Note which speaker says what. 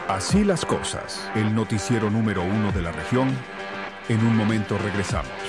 Speaker 1: Así las cosas, el noticiero número 1 de la región. En un momento regresamos.